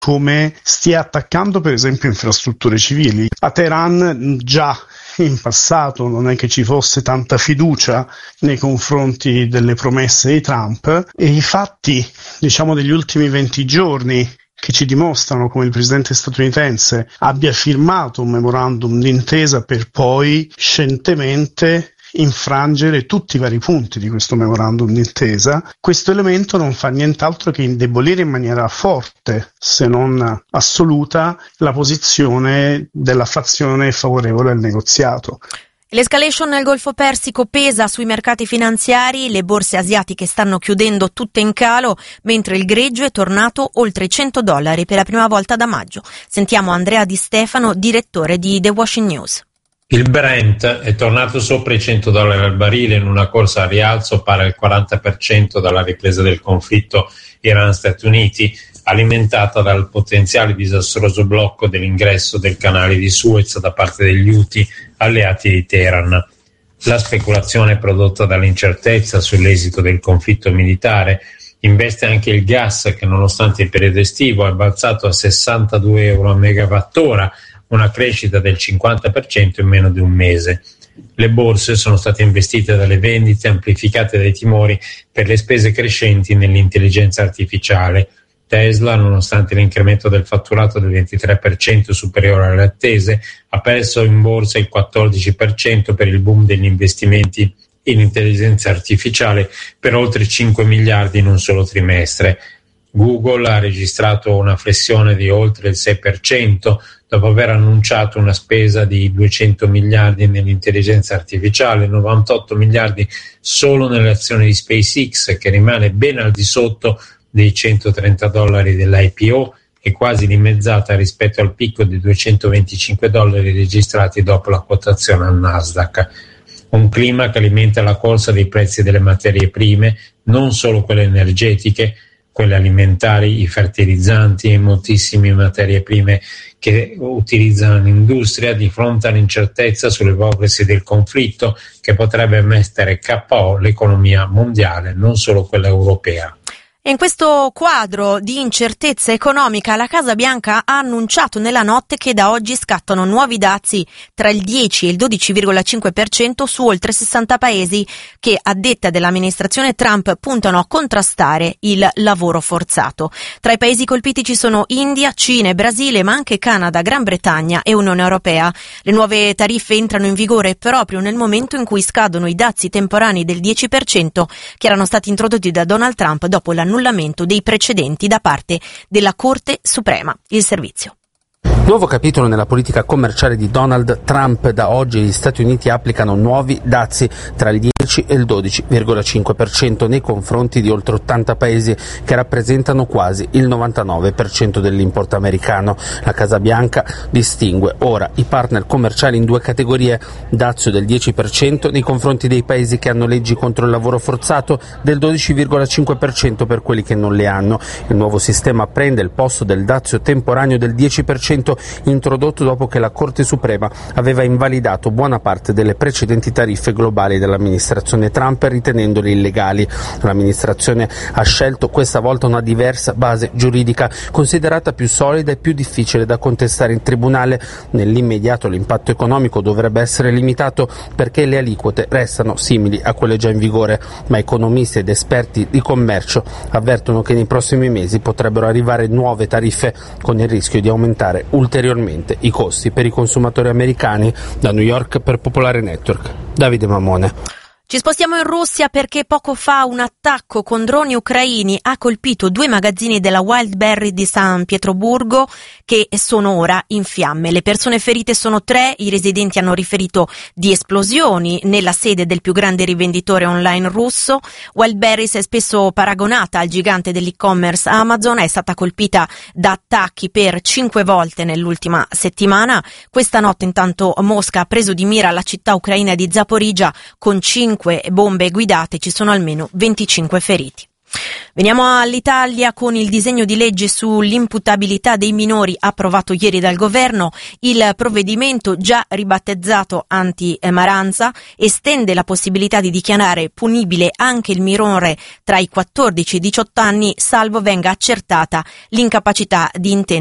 come stia attaccando per esempio infrastrutture civili. A Teheran già in passato non è che ci fosse tanta fiducia nei confronti delle promesse di Trump, e i fatti, degli ultimi 20 giorni che ci dimostrano come il presidente statunitense abbia firmato un memorandum d'intesa per poi scientemente infrangere tutti i vari punti di questo memorandum d'intesa. Questo elemento non fa nient'altro che indebolire in maniera forte, se non assoluta, la posizione della fazione favorevole al negoziato. L'escalation nel Golfo Persico pesa sui mercati finanziari, le borse asiatiche stanno chiudendo tutte in calo, mentre il greggio è tornato oltre i $100 per la prima volta da maggio. Sentiamo Andrea Di Stefano, direttore di The Washington News. Il Brent è tornato sopra i $100 al barile in una corsa al rialzo pari al 40% dalla ripresa del conflitto Iran-Stati Uniti, alimentata dal potenziale disastroso blocco dell'ingresso del canale di Suez da parte degli Houthi alleati di Teheran. La speculazione prodotta dall'incertezza sull'esito del conflitto militare investe anche il gas, che nonostante il periodo estivo è balzato a €62 a megawattora, una crescita del 50% in meno di un mese. Le borse sono state investite dalle vendite amplificate dai timori per le spese crescenti nell'intelligenza artificiale. Tesla, nonostante l'incremento del fatturato del 23% superiore alle attese, ha perso in borsa il 14% per il boom degli investimenti in intelligenza artificiale per oltre 5 miliardi in un solo trimestre. Google ha registrato una flessione di oltre il 6% dopo aver annunciato una spesa di 200 miliardi nell'intelligenza artificiale, 98 miliardi solo nelle azioni di SpaceX, che rimane ben al di sotto dei $130 dell'IPO e quasi dimezzata rispetto al picco di $225 registrati dopo la quotazione al Nasdaq. Un clima che alimenta la corsa dei prezzi delle materie prime, non solo quelle energetiche, quelle alimentari, i fertilizzanti e moltissime materie prime che utilizzano l'industria, di fronte all'incertezza sull'evolversi del conflitto che potrebbe mettere KO l'economia mondiale, non solo quella europea. E in questo quadro di incertezza economica la Casa Bianca ha annunciato nella notte che da oggi scattano nuovi dazi tra il 10 e il 12,5% su oltre 60 paesi che, a detta dell'amministrazione Trump, puntano a contrastare il lavoro forzato. Tra i paesi colpiti ci sono India, Cina e Brasile, ma anche Canada, Gran Bretagna e Unione Europea. Le nuove tariffe entrano in vigore proprio nel momento in cui scadono i dazi temporanei del 10% che erano stati introdotti da Donald Trump dopo l'annullamento dei precedenti da parte della Corte Suprema. Il servizio. Nuovo capitolo nella politica commerciale di Donald Trump. Da oggi gli Stati Uniti applicano nuovi dazi tra il 10 e il 12,5% nei confronti di oltre 80 paesi che rappresentano quasi il 99% dell'importo americano. La Casa Bianca distingue ora i partner commerciali in due categorie: dazio del 10% nei confronti dei paesi che hanno leggi contro il lavoro forzato, del 12,5% per quelli che non le hanno. Il nuovo sistema prende il posto del dazio temporaneo del 10% introdotto dopo che la Corte Suprema aveva invalidato buona parte delle precedenti tariffe globali dell'amministrazione Trump, ritenendole illegali. L'amministrazione ha scelto questa volta una diversa base giuridica, considerata più solida e più difficile da contestare in tribunale. Nell'immediato l'impatto economico dovrebbe essere limitato perché le aliquote restano simili a quelle già in vigore, ma economisti ed esperti di commercio avvertono che nei prossimi mesi potrebbero arrivare nuove tariffe, con il rischio di aumentare ulteriormente i costi per i consumatori americani. Da New York per Popolare Network, Davide Mamone. Ci spostiamo in Russia perché poco fa un attacco con droni ucraini ha colpito 2 magazzini della Wildberry di San Pietroburgo che sono ora in fiamme. Le persone ferite sono 3, i residenti hanno riferito di esplosioni nella sede del più grande rivenditore online russo. Wildberries è spesso paragonata al gigante dell'e-commerce Amazon, è stata colpita da attacchi per 5 volte nell'ultima settimana. Questa notte intanto Mosca ha preso di mira la città ucraina di Zaporizhzhia con 5 bombe guidate, ci sono almeno 25 feriti. Veniamo all'Italia con il disegno di legge sull'imputabilità dei minori approvato ieri dal governo. Il provvedimento, già ribattezzato anti-Maranza, estende la possibilità di dichiarare punibile anche il minore tra i 14 e i 18 anni, salvo venga accertata l'incapacità di intendere